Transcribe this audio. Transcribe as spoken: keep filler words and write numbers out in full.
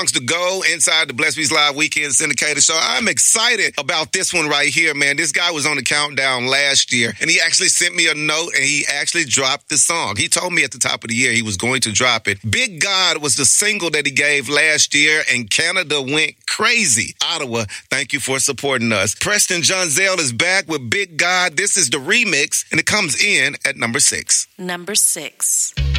To go inside the Bless Beats Live Weekend Syndicated Show. I'm excited about this one right here, man. This guy was on the countdown last year, and he actually sent me a note, and he actually dropped the song. He told me at the top of the year he was going to drop it. Big God was the single that he gave last year, and Canada went crazy. Ottawa, thank you for supporting us. Preston Johnzell is back with Big God. This is the remix, and it comes in at number six. Number six.